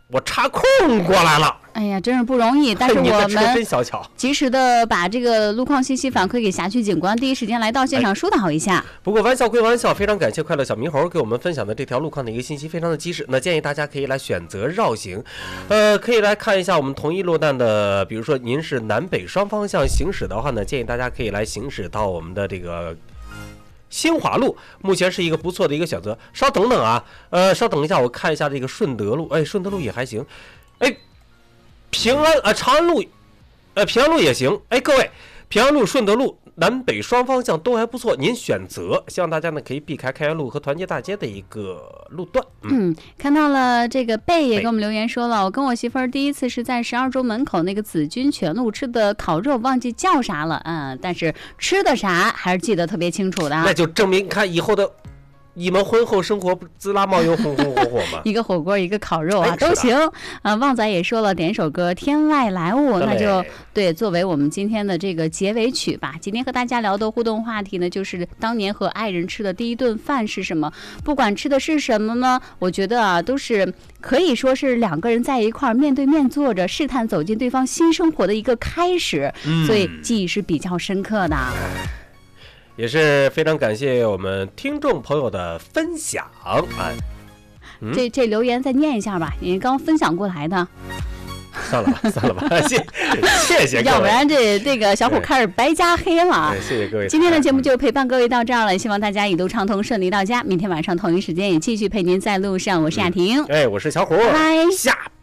我插空过来了。 哎呀，真是不容易，但是我们及时的把这个路况信息反馈给辖区警官，第一时间来到现场疏导一下。 不过玩笑归玩笑，非常感谢快乐小猕猴给我们分享的这条路况的一个信息，非常的及时。那建议大家可以来选择绕行，可以来看一下我们同一路段的，比如说您是南北双方向行驶的话呢，建议大家可以来行驶到我们的这个新华路，目前是一个不错的一个选择。稍等等啊，稍等一下，我看一下这个顺德路，顺德路也还行，平安长安路，平安路也行。各位，平安路、顺德路南北双方向都还不错，您选择。希望大家呢可以避开开元路和团结大街的一个路段。 看到了这个贝也给我们留言说了，我跟我媳妇儿第一次是在12州门口那个紫君全路吃的烤肉，忘记叫啥了，但是吃的啥还是记得特别清楚的。 那就证明看以后的。你们婚后生活滋啦冒油红红火火吗？ 一个火锅一个烤肉都行。旺仔也说了，点首歌《天外来物》，那就对作为我们今天的这个结尾曲吧。今天和大家聊的互动话题呢，就是当年和爱人吃的第一顿饭是什么？不管吃的是什么呢，我觉得都是可以说是两个人在一块面对面坐着，试探走进对方新生活的一个开始，所以记忆是比较深刻的。 也是非常感谢我们听众朋友的分享这留言再念一下吧，你刚分享过来的。 算了吧，谢谢各位， 要不然这个小虎开始白加黑了。 谢谢各位， 今天的节目就陪伴各位到这儿了，希望大家一路畅通顺利到家。明天晚上同一时间也继续陪您在路上，我是雅婷， 我是小虎， 拜拜。 下